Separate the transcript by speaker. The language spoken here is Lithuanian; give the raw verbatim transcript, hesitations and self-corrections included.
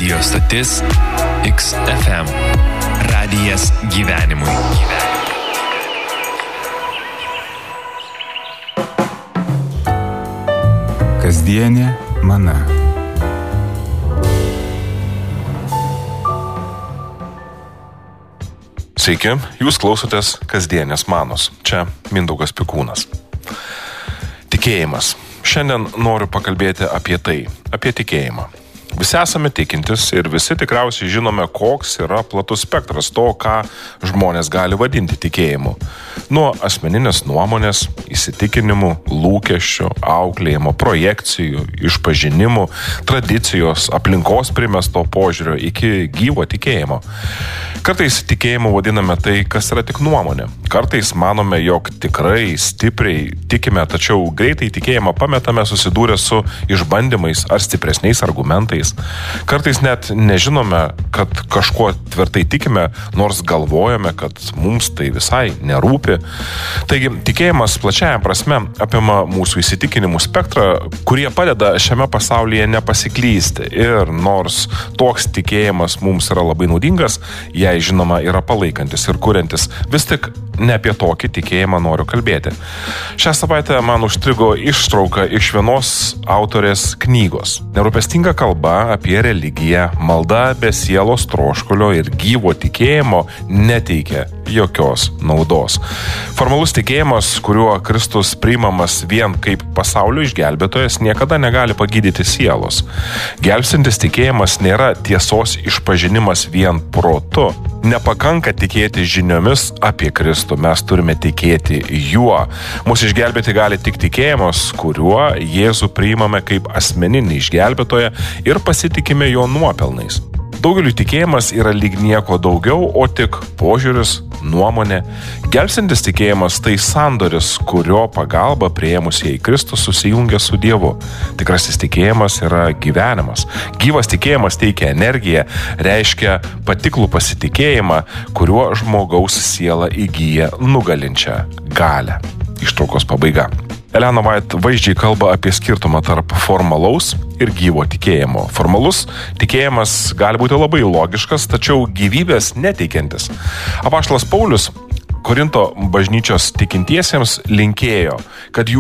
Speaker 1: Radio stotis X F M. Radijas gyvenimui.
Speaker 2: Kasdienė mana.
Speaker 3: Sveiki, jūs klausotės kasdienės manos. Čia Mindaugas Pikūnas. Tikėjimas. Šiandien noriu pakalbėti apie tai, apie tikėjimą. Visi esame tikintis ir visi tikriausiai žinome, koks yra platus spektras to, ką žmonės gali vadinti tikėjimu. Nuo asmeninės nuomonės, įsitikinimų, lūkesčių, auklėjimo, projekcijų, išpažinimų, tradicijos, aplinkos primesto požiūrio iki gyvo tikėjimo. Kartais tikėjimu vadiname tai, kas yra tik nuomonė. Kartais manome, jog tikrai, stipriai tikime, tačiau greitai tikėjimą pametame susidūrę su išbandymais ar stipresniais argumentais. Kartais net nežinome, kad kažkuo tvirtai tikime, nors galvojame, kad mums tai visai nerūpi. Taigi, tikėjimas plačiaja prasme apima mūsų įsitikinimų spektrą, kurie padeda šiame pasaulyje nepasiklysti. Ir nors toks tikėjimas mums yra labai naudingas, jei žinoma yra palaikantis ir kuriantis, vis tik ne apie tokį tikėjimą noriu kalbėti. Šią savaitę man užstrigo ištrauka iš vienos autorės knygos. Nerūpestinga kalba apie religiją, malda be sielos troškulio ir gyvo tikėjimo neteikia jokios naudos. Formalus tikėjimas, kuriuo Kristus priimamas vien kaip pasaulio išgelbėtojas, niekada negali pagydyti sielos. Gelbstintis tikėjimas nėra tiesos išpažinimas vien protu. Nepakanka tikėti žiniomis apie Kristų, mes turime tikėti juo. Mūsų išgelbėti gali tik tikėjimas, kuriuo Jėzų priimame kaip asmeninį išgelbėtoją ir pasitikime jo nuopelnais. Daugeliu tikėjimas yra lyg nieko daugiau, o tik požiūris, nuomonė. Gelbstintis tikėjimas tai sandoris, kurio pagalba priėmusieji Kristų susijungia su Dievu. Tikrasis tikėjimas yra gyvenimas. Gyvas tikėjimas teikia energiją, reiškia patiklų pasitikėjimą, kuriuo žmogaus siela įgyja nugalinčią galią. Ištraukos pabaiga. Ellen White vaizdžiai kalba apie skirtumą tarp formalaus ir gyvo tikėjimo. Formalus tikėjimas gali būti labai logiškas, tačiau gyvybės neteikiantis. Apaštalas Paulius Korinto bažnyčios tikintiesiems linkėjo, kad jų